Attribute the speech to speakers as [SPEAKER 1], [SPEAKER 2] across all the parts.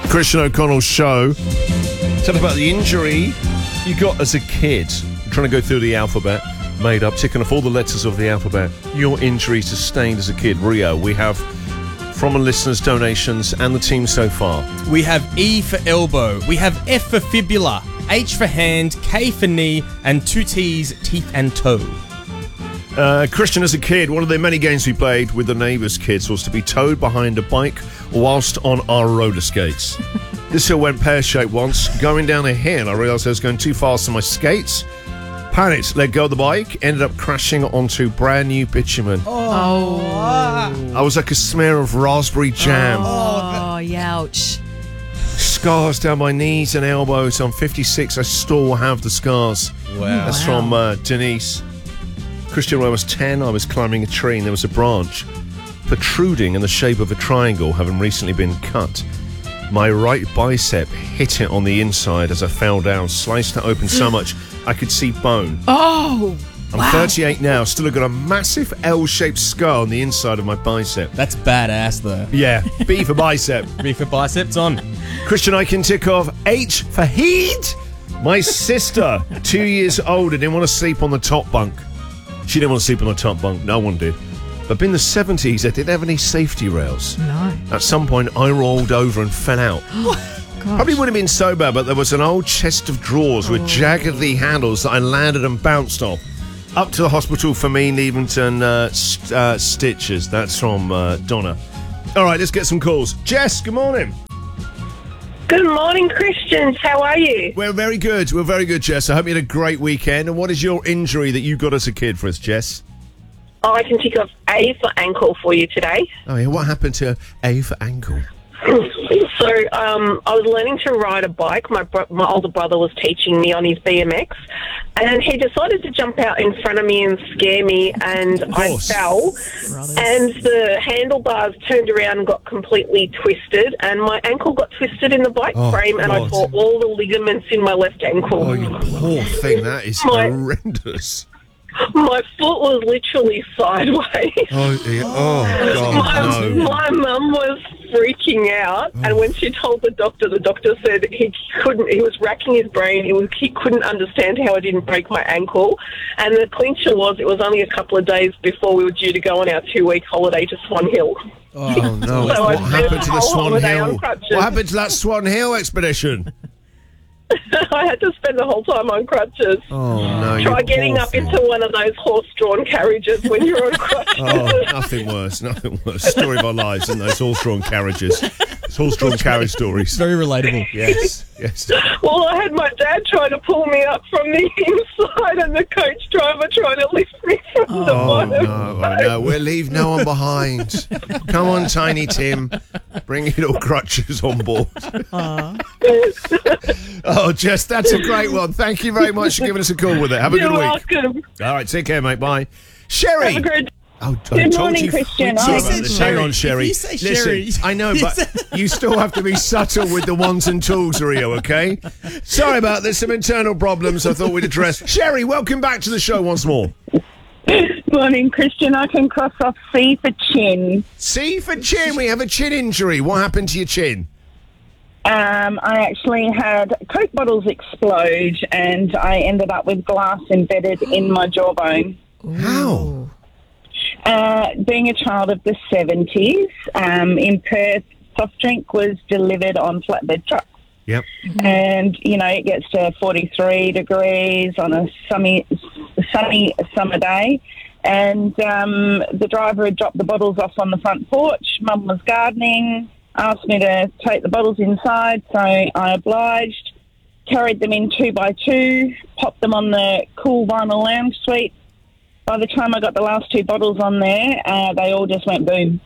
[SPEAKER 1] Christian O'Connell's show. Tell us about the injury you got as a kid. I'm trying to go through the alphabet, made up, ticking off all the letters of the alphabet. Your injury sustained as a kid. Rio, we have from a listeners' donations and the team so far.
[SPEAKER 2] We have E for elbow. We have F for fibula, H for hand, K for knee, and 2 T's, teeth and toe.
[SPEAKER 1] Christian, as a kid, one of the many games we played with the neighbours' kids was to be towed behind a bike whilst on our roller skates. This hill went pear-shaped once. Going down a hill, I realised I was going too fast on my skates. Panicked, let go of the bike, ended up crashing onto brand new bitumen. I was like a smear of raspberry jam.
[SPEAKER 3] Oh, ouch.
[SPEAKER 1] Scars down my knees and elbows. I'm 56, I still have the scars.
[SPEAKER 2] Wow.
[SPEAKER 1] That's from Denise. Christian, when I was 10, I was climbing a tree and there was a branch protruding in the shape of a triangle, having recently been cut. My right bicep hit it on the inside as I fell down, sliced it open so much I could see bone.
[SPEAKER 3] Oh,
[SPEAKER 1] I'm 38 now, still got a massive L-shaped scar on the inside of my bicep.
[SPEAKER 2] That's badass, though.
[SPEAKER 1] Yeah, B for bicep.
[SPEAKER 2] B for biceps on.
[SPEAKER 1] Christian, I can tick off H for heat. My sister, 2 years older, didn't want to sleep on the top bunk. She didn't want to sleep on the top bunk. No one did. But in the 70s, they didn't have any safety rails.
[SPEAKER 3] no.
[SPEAKER 1] At some point, I rolled over and fell out. Probably would have been sober, but there was an old chest of drawers with jaggedly handles that I landed and bounced off. Up to the hospital for me, Leventon stitches. That's from Donna. All right, let's get some calls. Jess, good morning.
[SPEAKER 4] Good morning, Christians. How are you?
[SPEAKER 1] We're very good. We're very good, Jess. I hope you had a great weekend. And what is your injury that you got as a kid for us, Jess?
[SPEAKER 4] Oh, I can tick off A for ankle for you today.
[SPEAKER 1] Oh, yeah. What happened to A for ankle?
[SPEAKER 4] So I was learning to ride a bike. My older brother was teaching me on his BMX, and he decided to jump out in front of me and scare me, and I fell.
[SPEAKER 3] Brothers.
[SPEAKER 4] And the handlebars turned around and got completely twisted, and my ankle got twisted in the bike frame, and I
[SPEAKER 1] God.
[SPEAKER 4] tore all the ligaments in my left ankle.
[SPEAKER 1] Oh, you poor thing. That is horrendous.
[SPEAKER 4] My foot was literally sideways.
[SPEAKER 1] Oh, yeah. Oh God, no.
[SPEAKER 4] My mum was freaking out, and when she told the doctor said he was racking his brain. He couldn't understand how I didn't break my ankle. And the clincher was, it was only a couple of days before we were due to go on our 2-week holiday to Swan Hill.
[SPEAKER 1] Oh, no.
[SPEAKER 4] So
[SPEAKER 1] What
[SPEAKER 4] I
[SPEAKER 1] happened to the
[SPEAKER 4] spent the whole
[SPEAKER 1] Swan
[SPEAKER 4] holiday on
[SPEAKER 1] Hill?
[SPEAKER 4] crutches.
[SPEAKER 1] What happened to that Swan Hill expedition?
[SPEAKER 4] I had to spend the whole time on crutches.
[SPEAKER 1] Oh, no.
[SPEAKER 4] Try
[SPEAKER 1] you
[SPEAKER 4] getting
[SPEAKER 1] poor
[SPEAKER 4] up
[SPEAKER 1] thing.
[SPEAKER 4] into one of those horse-drawn carriages when you're on crutches.
[SPEAKER 1] Oh, nothing worse. Nothing worse. Story of our lives, and those horse-drawn carriages. It's horse-drawn carriage stories.
[SPEAKER 2] Very relatable.
[SPEAKER 1] Yes.
[SPEAKER 4] Well, I had my dad trying to pull me up from the inside and the coach driver trying to lift me from the bottom.
[SPEAKER 1] No, we'll leave no one behind. Come on, Tiny Tim. Bring your little crutches on board. Oh, Jess, that's a great one. Thank you very much for giving us a call with it. Have a
[SPEAKER 4] You're
[SPEAKER 1] good week.
[SPEAKER 4] welcome.
[SPEAKER 1] All right, take care, mate. Bye. Sherry.
[SPEAKER 4] Have a great
[SPEAKER 1] Oh,
[SPEAKER 4] Good
[SPEAKER 1] told
[SPEAKER 4] morning,
[SPEAKER 1] you.
[SPEAKER 4] Christian.
[SPEAKER 1] Sorry
[SPEAKER 4] I
[SPEAKER 1] about
[SPEAKER 4] said
[SPEAKER 1] this.
[SPEAKER 2] Sherry.
[SPEAKER 1] Hang on, Sherry.
[SPEAKER 2] If you say
[SPEAKER 1] Listen,
[SPEAKER 2] Sherry,
[SPEAKER 1] I know, but you still have to be subtle with the ones and tools, Rio, okay? Sorry about this. Some internal problems I thought we'd address. Sherry, welcome back to the show once more.
[SPEAKER 5] Morning, Christian. I can cross off C for chin.
[SPEAKER 1] C for chin. We have a chin injury. What happened to your chin?
[SPEAKER 5] I actually had Coke bottles explode, and I ended up with glass embedded in my jawbone.
[SPEAKER 1] How?
[SPEAKER 5] Being a child of the 70s, in Perth, soft drink was delivered on flatbed trucks.
[SPEAKER 1] Yep.
[SPEAKER 5] And, it gets to 43 degrees on a sunny summer day. And the driver had dropped the bottles off on the front porch. Mum was gardening, asked me to take the bottles inside, so I obliged, carried them in 2 by 2, popped them on the cool vinyl lounge suite. By the time I got the last 2 bottles on there, they all just went boom.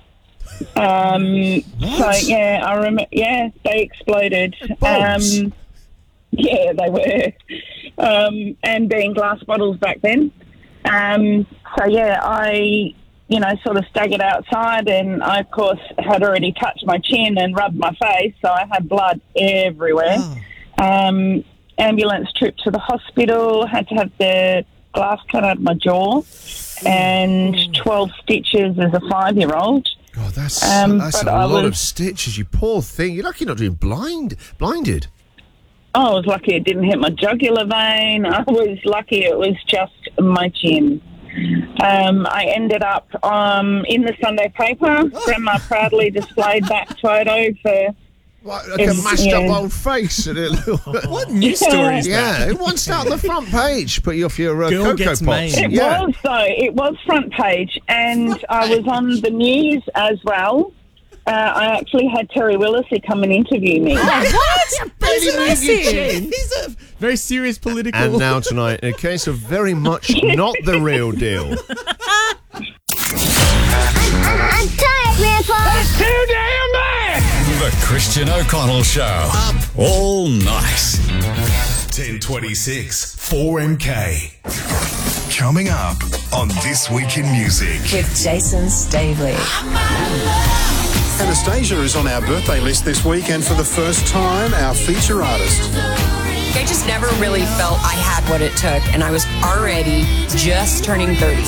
[SPEAKER 5] So, yeah, I remember, they exploded. Yeah, they were. And being glass bottles back then. So, yeah, I, sort of staggered outside, and I, of course, had already touched my chin and rubbed my face, so I had blood everywhere. Ambulance trip to the hospital, had to have the glass cut out of my jaw, and 12 stitches as a 5-year-old.
[SPEAKER 1] God, that's
[SPEAKER 5] but
[SPEAKER 1] a
[SPEAKER 5] I
[SPEAKER 1] lot of
[SPEAKER 5] was-
[SPEAKER 1] stitches, you poor thing. You're lucky you're not doing blinded.
[SPEAKER 5] I was lucky it didn't hit my jugular vein. I was lucky it was just my chin. I ended up in the Sunday paper. Grandma proudly displayed that photo for...
[SPEAKER 1] Like a mashed up old face.
[SPEAKER 2] What news story is that?
[SPEAKER 1] Yeah, it wants to start on the front page. Put you off your
[SPEAKER 2] Girl
[SPEAKER 1] Cocoa
[SPEAKER 2] gets
[SPEAKER 1] Pops.
[SPEAKER 2] maimed.
[SPEAKER 5] It was, though. It was front page. And I was on the news as well. I actually had Terry Willisey come and interview me.
[SPEAKER 3] What? That's massive.
[SPEAKER 2] He's a very serious political...
[SPEAKER 1] And now tonight, in a case of very much not the real deal.
[SPEAKER 6] I'm tired, Grandpa.
[SPEAKER 7] Too damn bad!
[SPEAKER 8] The Christian O'Connell Show. All night.
[SPEAKER 9] 1026 4MK. Coming up on This Week in Music.
[SPEAKER 10] With Jason Stavely.
[SPEAKER 11] Anastasia is on our birthday list this week, and for the first time, our feature artist.
[SPEAKER 10] I just never really felt I had what it took, and I was already just turning 30.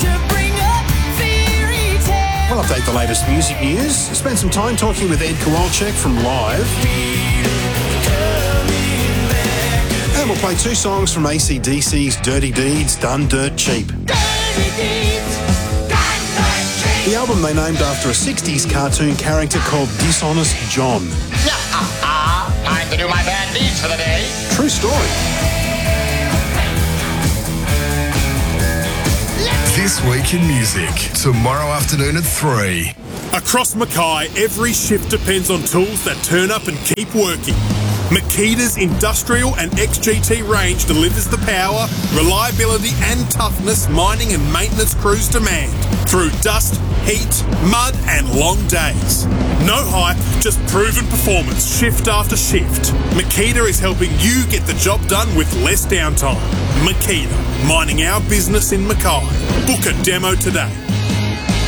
[SPEAKER 11] We'll update the latest music news. Spend some time talking with Ed Kowalczyk from Live. And we'll play 2 songs from AC/DC's Dirty Deeds, Done Dirt Cheap. The album they named after a 60s cartoon character called Dishonest John.
[SPEAKER 7] Time to do my bad deeds for the day.
[SPEAKER 11] True story.
[SPEAKER 9] This Week in Music. Tomorrow afternoon at 3.
[SPEAKER 12] Across Mackay, every shift depends on tools that turn up and keep working. Makita's industrial and XGT range delivers the power, reliability and toughness mining and maintenance crews demand through dust, heat, mud and long days. No hype, just proven performance shift after shift. Makita is helping you get the job done with less downtime. Makita, mining our business in Mackay. Book a demo today.